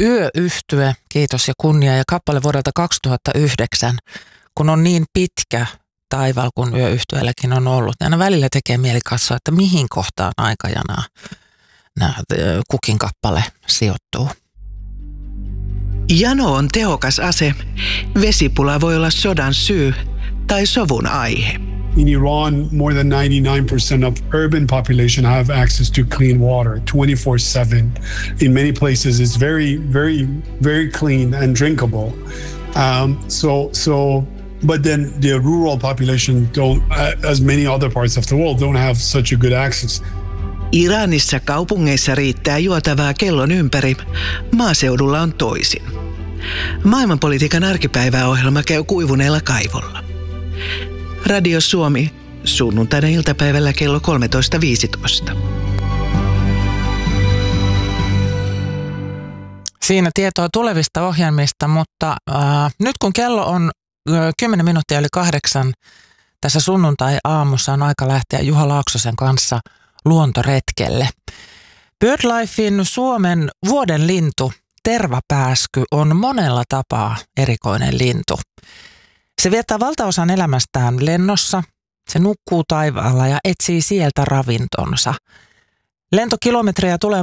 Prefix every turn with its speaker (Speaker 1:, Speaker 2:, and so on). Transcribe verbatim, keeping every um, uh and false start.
Speaker 1: Yöyhtye, kiitos ja kunnia, ja kappale vuodelta kaksituhattayhdeksän, kun on niin pitkä taival kuin Yöyhtyeelläkin on ollut. Aina välillä tekee mieli katsoa, että mihin kohtaan aikajanaa nämä kukin kappale sijoittuu.
Speaker 2: Jano on tehokas ase. Vesipula voi olla sodan syy tai sovun aihe.
Speaker 3: In Iran, more than ninety-nine percent of urban population have access to clean water twenty-four seven. In many places, it's very, very, very clean and drinkable. Um, so, so, but then the rural population don't, uh, as many other parts of the world, don't have such a good access.
Speaker 2: Iranissa kaupungeissa riittää juotavaa kellon ympäri. Maaseudulla on toisin. Maailmanpolitiikan arkipäiväohjelma käy kuivuneella kaivolla. Radio Suomi, sunnuntaina iltapäivällä kello kolmetoista viisitoista.
Speaker 1: Siinä tietoa tulevista ohjelmista, mutta äh, nyt kun kello on kymmenen minuuttia yli kahdeksan, tässä sunnuntai-aamussa on aika lähteä Juha Laaksosen kanssa luontoretkelle. BirdLifein Suomen vuoden lintu, tervapääsky, on monella tapaa erikoinen lintu. Se viettää valtaosan elämästään lennossa, se nukkuu taivaalla ja etsii sieltä ravintonsa. Lentokilometrejä tulee